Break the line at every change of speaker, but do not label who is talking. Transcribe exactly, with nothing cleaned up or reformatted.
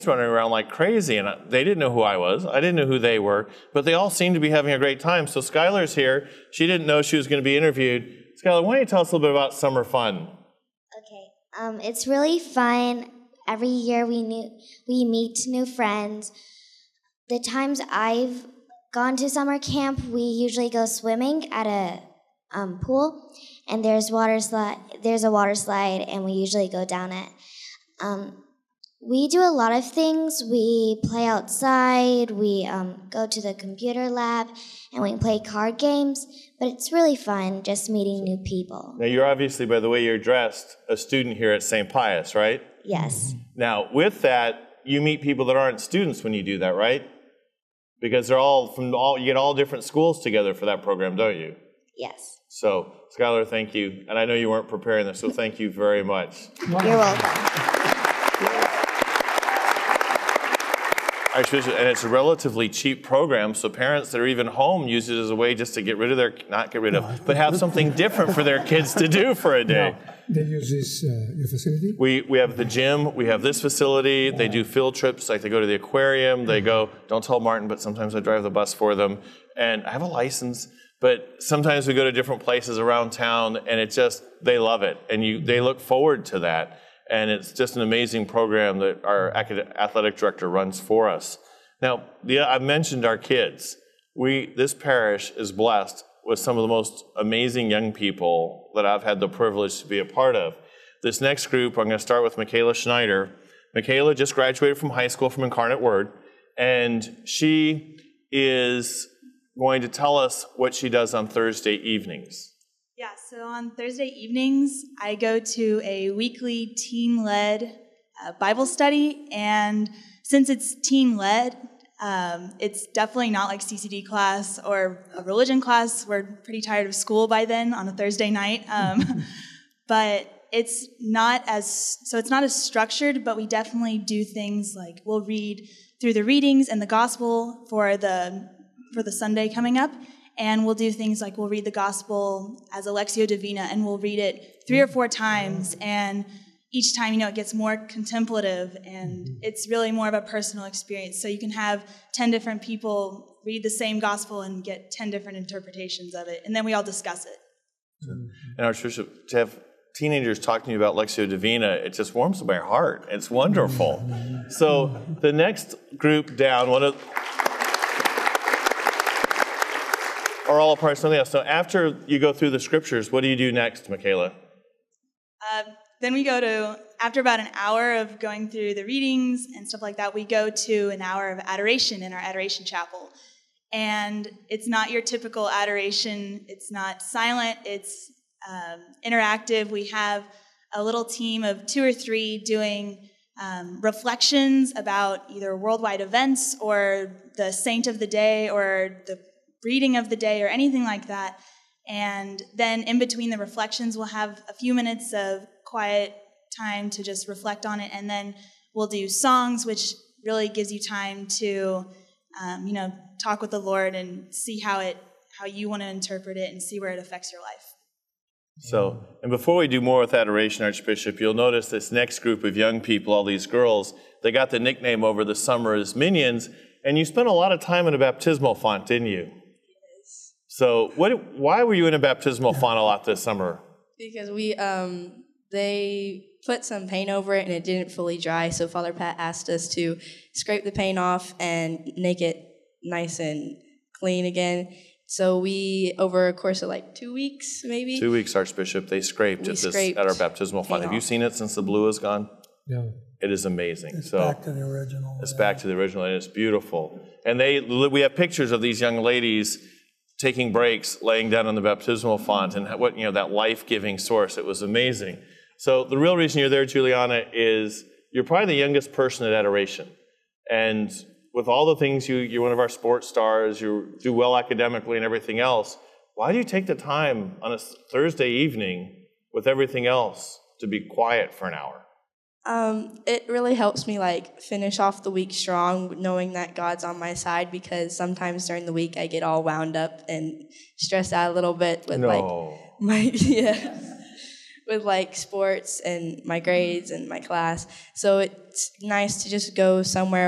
running around like crazy, and they didn't know who I was. I didn't know who they were, but they all seemed to be having a great time. So Skylar's here. She didn't know she was going to be interviewed. Skylar, why don't you tell us a little bit about summer fun?
Okay, um, it's really fun. Every year we new, we meet new friends. The times I've gone to summer camp, we usually go swimming at a um, pool, and there's water slide. There's a water slide, and we usually go down it. Um, We do a lot of things. We play outside, we um, go to the computer lab, and we play card games, but it's really fun just meeting new people.
Now, you're obviously, by the way you're dressed, a student here at Saint Pius, right?
Yes.
Now, with that, you meet people that aren't students when you do that, right? Because they're all from all, you get all different schools together for that program, don't you?
Yes.
So, Skylar, thank you. And I know you weren't preparing this, so thank you very much.
You're welcome.
And it's a relatively cheap program, so parents that are even home use it as a way just to get rid of their, not get rid of, but have something different for their kids to do for a day.
No, they use this, uh, your facility?
We, we have the gym, we have this facility, they do field trips, like they go to the aquarium, they go, don't tell Martin, but sometimes I drive the bus for them, and I have a license, but sometimes we go to different places around town, and it just, they love it, and you, they look forward to that. And it's just an amazing program that our athletic director runs for us. Now, the, I mentioned our kids. We, this parish is blessed with some of the most amazing young people that I've had the privilege to be a part of. This next group, I'm going to start with Michaela Schneider. Michaela just graduated from high school from Incarnate Word, and she is going to tell us what she does on Thursday evenings.
Yeah, so on Thursday evenings, I go to a weekly team-led uh, Bible study, and since it's team-led, um, it's definitely not like C C D class or a religion class. We're pretty tired of school by then on a Thursday night, um, but it's not as, so it's not as structured, but we definitely do things like we'll read through the readings and the gospel for the for the Sunday coming up. And we'll do things like we'll read the gospel as a Lectio Divina, and we'll read it three or four times. And each time, you know, it gets more contemplative, and it's really more of a personal experience. So you can have ten different people read the same gospel and get ten different interpretations of it. And then we all discuss it.
And Archbishop, to have teenagers talking to you about Lectio Divina, it just warms my heart. It's wonderful. So the next group down, one of... are all a part of something else. So after you go through the scriptures, what do you do next, Michaela?
Uh, then we go to, after about an hour of going through the readings and stuff like that, we go to an hour of adoration in our adoration chapel. And it's not your typical adoration. It's not silent. It's um, interactive. We have a little team of two or three doing um, reflections about either worldwide events or the saint of the day or the reading of the day or anything like that. And then in between the reflections, we'll have a few minutes of quiet time to just reflect on it. And then we'll do songs, which really gives you time to, um, you know, talk with the Lord and see how it, how you want to interpret it and see where it affects your life.
So, and before we do more with adoration, Archbishop, you'll notice this next group of young people, all these girls, they got the nickname over the summer as Minions, and you spent a lot of time in a baptismal font, didn't you? So what, why were you in a baptismal font a lot this summer?
Because we, um, they put some paint over it and it didn't fully dry, so Father Pat asked us to scrape the paint off and make it nice and clean again. So we, over a course of like two weeks, maybe?
Two weeks, Archbishop, they scraped,
we
at, this,
scraped
at our baptismal font. Have you seen it since the blue is gone?
No.
It is amazing.
It's
so
back to the original.
It's
yeah.
back to the original, and it's beautiful. And they, we have pictures of these young ladies taking breaks, laying down on the baptismal font, and what, you know, that life-giving source. It was amazing. So the real reason you're there, Juliana, is you're probably the youngest person at adoration. And with all the things, you, you're one of our sports stars, you do well academically and everything else, why do you take the time on a Thursday evening with everything else to be quiet for an hour?
Um, it really helps me like finish off the week strong, knowing that God's on my side, because sometimes during the week I get all wound up and stressed out a little bit with
no.
like my yeah with like sports and my grades and my class. So it's nice to just go somewhere